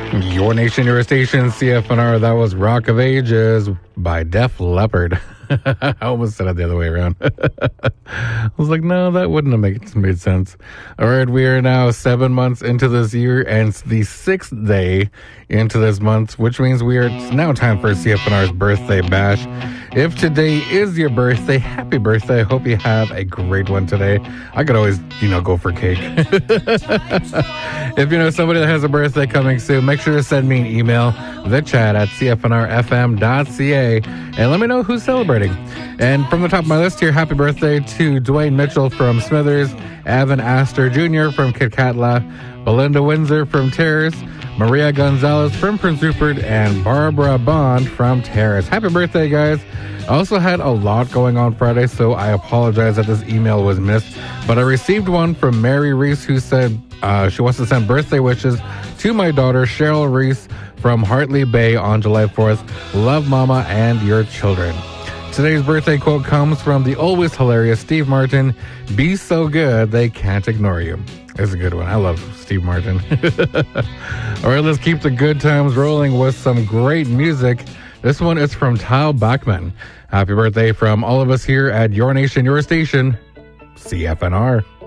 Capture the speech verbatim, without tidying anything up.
Your Nation, Your Station, C F N R. That was Rock of Ages by Def Leppard. I almost said it the other way around. I was like, no, that wouldn't have made, made sense. All right, we are now seven months into this year and it's the sixth day into this month, which means we are it's now time for C F N R's birthday bash. If today is your birthday, happy birthday. I hope you have a great one today. I could always, you know, go for cake. If you know somebody that has a birthday coming soon, make sure to send me an email, the chat at c f n r f m dot c a, and let me know who's celebrating. And from the top of my list here, happy birthday to Dwayne Mitchell from Smithers, Evan Astor Junior from Kitkatla, Belinda Windsor from Terrace, Maria Gonzalez from Prince Rupert, and Barbara Bond from Terrace. Happy birthday, guys. I also had a lot going on Friday, so I apologize that this email was missed. But I received one from Mary Reese, who said uh, she wants to send birthday wishes to my daughter, Cheryl Reese, from Hartley Bay on July fourth. Love, Mama, and your children. Today's birthday quote comes from the always hilarious Steve Martin. Be so good, they can't ignore you. It's a good one. I love Steve Martin. All right, let's keep the good times rolling with some great music. This one is from Tyle Bachman. Happy birthday from all of us here at Your Nation, Your Station, C F N R.